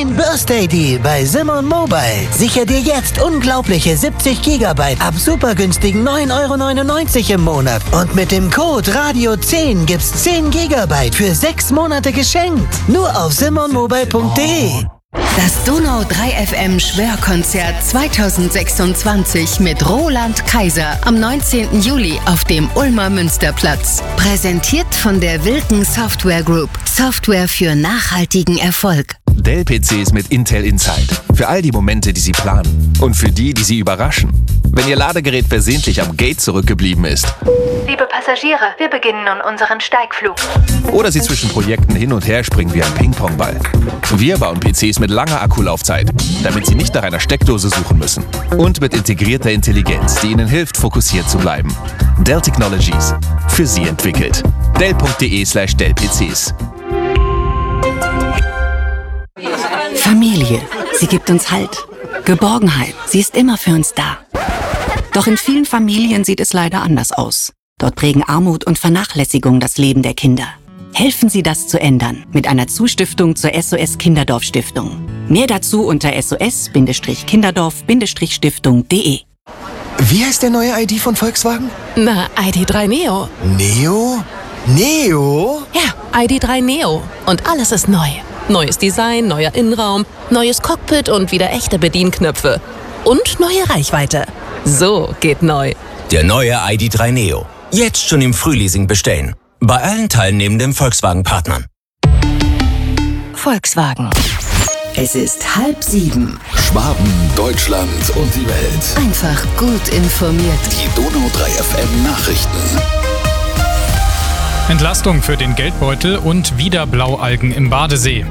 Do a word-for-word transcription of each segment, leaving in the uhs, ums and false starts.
Mein Birthday Deal bei Simon Mobile. Sichere dir jetzt unglaubliche siebzig Gigabyte ab super günstigen neun Euro neunundneunzig im Monat. Und mit dem Code Radio zehn gibt's zehn Gigabyte für sechs Monate geschenkt. Nur auf simon mobile punkt de. Das Donau drei F M Schwörkonzert zweitausendsechsundzwanzig mit Roland Kaiser am neunzehnten Juli auf dem Ulmer Münsterplatz. Präsentiert von der Wilken Software Group. Software für nachhaltigen Erfolg. Dell-P Cs mit Intel Inside. Für all die Momente, die Sie planen. Und für die, die Sie überraschen. Wenn Ihr Ladegerät versehentlich am Gate zurückgeblieben ist. Liebe Passagiere, wir beginnen nun unseren Steigflug. Oder Sie zwischen Projekten hin und her springen wie ein Ping-Pong-Ball. Wir bauen P Cs mit langer Akkulaufzeit, damit Sie nicht nach einer Steckdose suchen müssen. Und mit integrierter Intelligenz, die Ihnen hilft, fokussiert zu bleiben. Dell Technologies. Für Sie entwickelt. dell punkt de slash dell P Cs. Familie. Sie gibt uns Halt. Geborgenheit. Sie ist immer für uns da. Doch in vielen Familien sieht es leider anders aus. Dort prägen Armut und Vernachlässigung das Leben der Kinder. Helfen Sie, das zu ändern mit einer Zustiftung zur S O S Kinderdorf Stiftung. Mehr dazu unter S O S Kinderdorf Stiftung punkt de. Wie heißt der neue I D von Volkswagen? Na, I D drei Neo. Neo? Neo? Ja, I D drei Neo. Und alles ist neu. Neues Design, neuer Innenraum, neues Cockpit und wieder echte Bedienknöpfe. Und neue Reichweite. So geht neu. Der neue I D drei Neo. Jetzt schon im Frühleasing bestellen. Bei allen teilnehmenden Volkswagen-Partnern. Volkswagen. Es ist halb sieben. Schwaben, Deutschland und die Welt. Einfach gut informiert. Die Donau drei F M Nachrichten. Entlastung für den Geldbeutel und wieder Blaualgen im Badesee.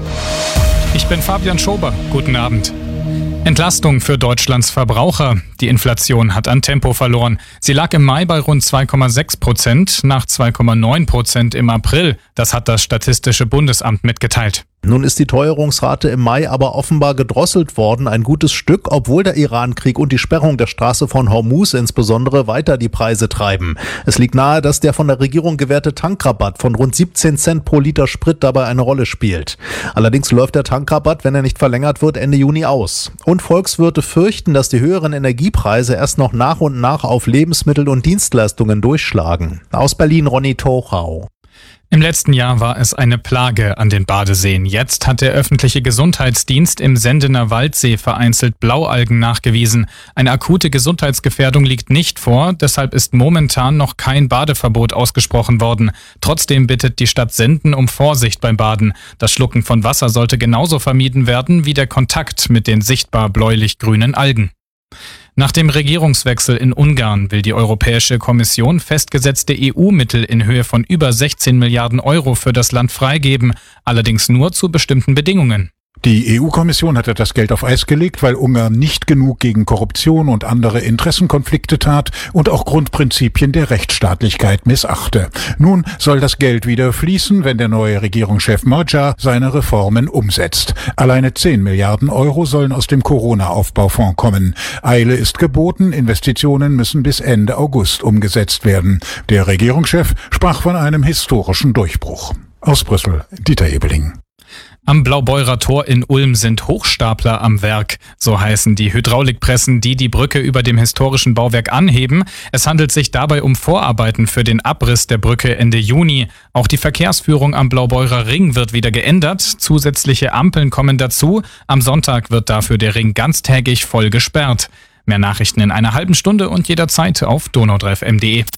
Ich bin Fabian Schober. Guten Abend. Entlastung für Deutschlands Verbraucher. Die Inflation hat an Tempo verloren. Sie lag im Mai bei rund zwei Komma sechs Prozent, nach zwei Komma neun Prozent im April. Das hat das Statistische Bundesamt mitgeteilt. Nun ist die Teuerungsrate im Mai aber offenbar gedrosselt worden, ein gutes Stück, obwohl der Iran-Krieg und die Sperrung der Straße von Hormuz insbesondere weiter die Preise treiben. Es liegt nahe, dass der von der Regierung gewährte Tankrabatt von rund siebzehn Cent pro Liter Sprit dabei eine Rolle spielt. Allerdings läuft der Tankrabatt, wenn er nicht verlängert wird, Ende Juni aus. Und Volkswirte fürchten, dass die höheren Energiepreise erst noch nach und nach auf Lebensmittel und Dienstleistungen durchschlagen. Aus Berlin Ronny Tochau. Im letzten Jahr war es eine Plage an den Badeseen. Jetzt hat der öffentliche Gesundheitsdienst im Sendener Waldsee vereinzelt Blaualgen nachgewiesen. Eine akute Gesundheitsgefährdung liegt nicht vor, deshalb ist momentan noch kein Badeverbot ausgesprochen worden. Trotzdem bittet die Stadt Senden um Vorsicht beim Baden. Das Schlucken von Wasser sollte genauso vermieden werden wie der Kontakt mit den sichtbar bläulich-grünen Algen. Nach dem Regierungswechsel in Ungarn will die Europäische Kommission festgesetzte E U-Mittel in Höhe von über sechzehn Milliarden Euro für das Land freigeben, allerdings nur zu bestimmten Bedingungen. Die E U-Kommission hatte das Geld auf Eis gelegt, weil Ungarn nicht genug gegen Korruption und andere Interessenkonflikte tat und auch Grundprinzipien der Rechtsstaatlichkeit missachte. Nun soll das Geld wieder fließen, wenn der neue Regierungschef Magyar seine Reformen umsetzt. Alleine zehn Milliarden Euro sollen aus dem Corona-Aufbaufonds kommen. Eile ist geboten, Investitionen müssen bis Ende August umgesetzt werden. Der Regierungschef sprach von einem historischen Durchbruch. Aus Brüssel, Dieter Ebeling. Am Blaubeurer Tor in Ulm sind Hochstapler am Werk. So heißen die Hydraulikpressen, die die Brücke über dem historischen Bauwerk anheben. Es handelt sich dabei um Vorarbeiten für den Abriss der Brücke Ende Juni. Auch die Verkehrsführung am Blaubeurer Ring wird wieder geändert. Zusätzliche Ampeln kommen dazu. Am Sonntag wird dafür der Ring ganztägig voll gesperrt. Mehr Nachrichten in einer halben Stunde und jederzeit auf donau drei f m punkt de.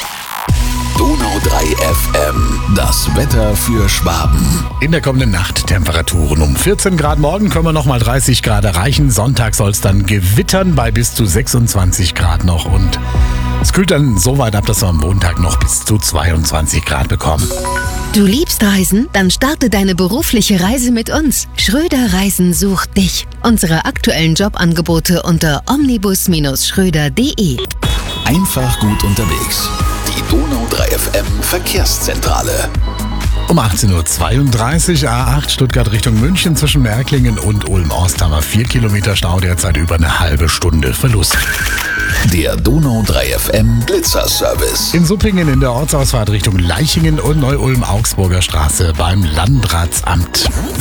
Donau drei F M, das Wetter für Schwaben. In der kommenden Nacht Temperaturen um vierzehn Grad. Morgen können wir nochmal dreißig Grad erreichen. Sonntag soll es dann gewittern bei bis zu sechsundzwanzig Grad noch. Und es kühlt dann so weit ab, dass wir am Montag noch bis zu zweiundzwanzig Grad bekommen. Du liebst Reisen? Dann starte deine berufliche Reise mit uns. Schröder Reisen sucht dich. Unsere aktuellen Jobangebote unter omnibus Schröder punkt de. Einfach gut unterwegs. Die Donau drei F M Verkehrszentrale. Um achtzehn Uhr zweiunddreißig, A acht Stuttgart Richtung München zwischen Märklingen und Ulm-Ost haben wir vier Kilometer Stau, derzeit über eine halbe Stunde Verlust. Der Donau drei F M Blitzerservice. In Suppingen in der Ortsausfahrt Richtung Leichingen und Neu-Ulm-Augsburger Straße beim Landratsamt.